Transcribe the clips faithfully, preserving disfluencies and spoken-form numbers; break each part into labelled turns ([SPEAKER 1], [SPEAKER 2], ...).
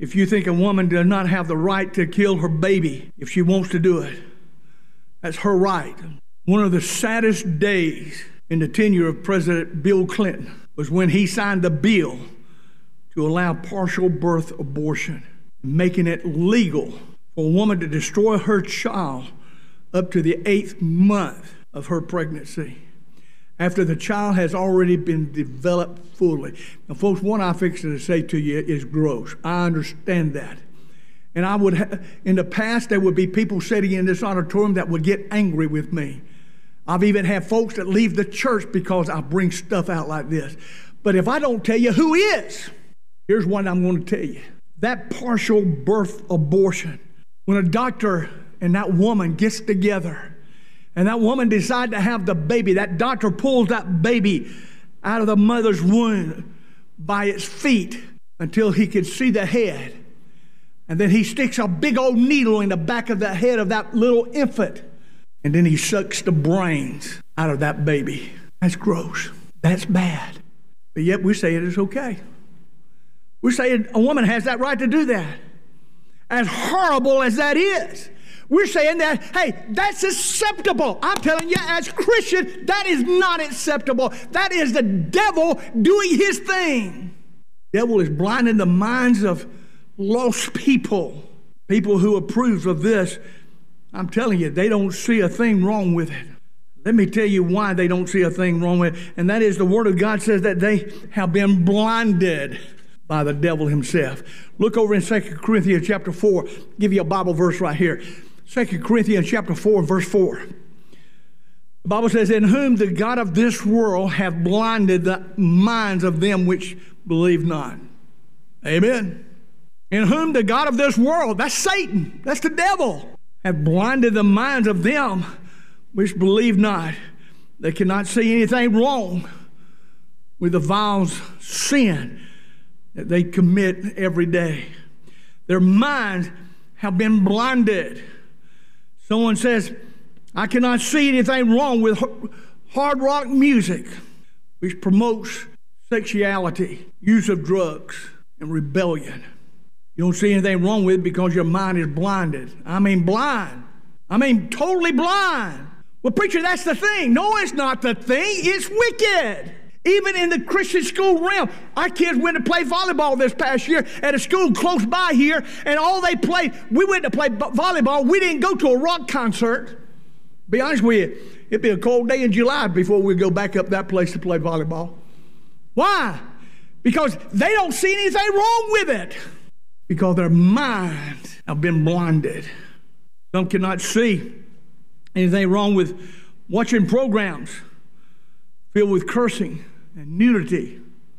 [SPEAKER 1] If you think a woman does not have the right to kill her baby if she wants to do it, that's her right. One of the saddest days in the tenure of President Bill Clinton was when he signed the bill to allow partial birth abortion, making it legal for a woman to destroy her child up to the eighth month of her pregnancy, after the child has already been developed fully. Now, folks, what I'm fixing to say to you is gross. I understand that. And I would, ha- in the past, there would be people sitting in this auditorium that would get angry with me. I've even had folks that leave the church because I bring stuff out like this. But if I don't tell you who is, here's what I'm going to tell you. That partial birth abortion, when a doctor and that woman gets together, and that woman decides to have the baby, that doctor pulls that baby out of the mother's womb by its feet until he can see the head. And then he sticks a big old needle in the back of the head of that little infant. And then he sucks the brains out of that baby. That's gross. That's bad. But yet we say it is okay. We're saying a woman has that right to do that. As horrible as that is, we're saying that, hey, that's acceptable. I'm telling you, as Christians, that is not acceptable. That is the devil doing his thing. The devil is blinding the minds of lost people, people who approve of this. I'm telling you, they don't see a thing wrong with it. Let me tell you why they don't see a thing wrong with it. And that is the Word of God says that they have been blinded by the devil himself. Look over in Second Corinthians chapter four. I'll give you a Bible verse right here. Second Corinthians chapter four, verse four. The Bible says, in whom the God of this world hath blinded the minds of them which believe not. Amen. In whom the God of this world, that's Satan, that's the devil, hath blinded the minds of them which believe not. They cannot see anything wrong with the vile sin that they commit every day. Their minds have been blinded. Someone says, I cannot see anything wrong with hard rock music, which promotes sexuality, use of drugs, and rebellion. You don't see anything wrong with it because your mind is blinded. I mean blind. I mean totally blind. Well, preacher, that's the thing. No, it's not the thing. It's wicked. Even in the Christian school realm, our kids went to play volleyball this past year at a school close by here, and all they played, we went to play volleyball. We didn't go to a rock concert. Be honest with you, it'd be a cold day in July before we go back up that place to play volleyball. Why? Because they don't see anything wrong with it. Because their minds have been blinded. Some cannot see anything wrong with watching programs filled with cursing and nudity.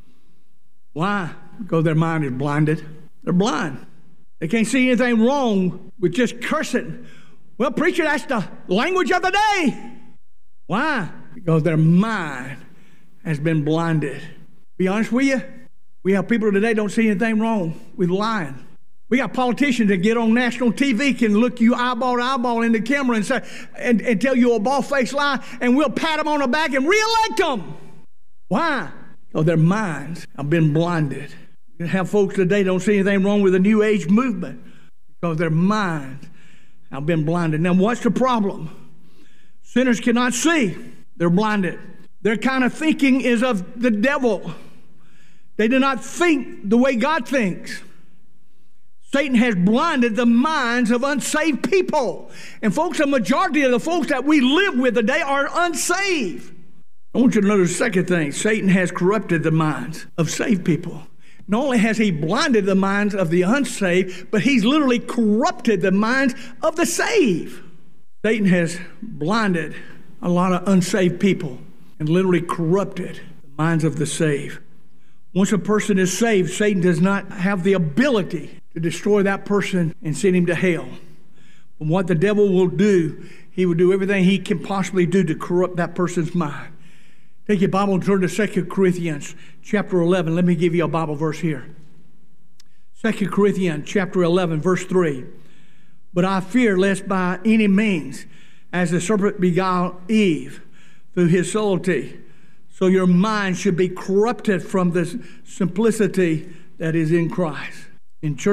[SPEAKER 1] Why? Because their mind is blinded. They're blind. They can't see anything wrong with just cursing. Well, preacher, that's the language of the day. Why? Because their mind has been blinded. Be honest with you, we have people today don't see anything wrong with lying. We got politicians that get on national T V, can look you eyeball to eyeball in the camera and say and, and tell you a bald-faced lie, and we'll pat them on the back and reelect them. Why? Because their minds have been blinded. You have folks today don't see anything wrong with the New Age movement because their minds have been blinded. Now, what's the problem? Sinners cannot see. They're blinded. Their kind of thinking is of the devil. They do not think the way God thinks. Satan has blinded the minds of unsaved people. And folks, a majority of the folks that we live with today are unsaved. I want you to know the second thing. Satan has corrupted the minds of saved people. Not only has he blinded the minds of the unsaved, but he's literally corrupted the minds of the saved. Satan has blinded a lot of unsaved people and literally corrupted the minds of the saved. Once a person is saved, Satan does not have the ability to destroy that person and send him to hell. But what the devil will do, he will do everything he can possibly do to corrupt that person's mind. Take your Bible and turn to Second Corinthians chapter eleven. Let me give you a Bible verse here. Second Corinthians chapter eleven, verse three. But I fear lest by any means, as the serpent beguiled Eve through his subtlety, so your mind should be corrupted from the simplicity that is in Christ. In church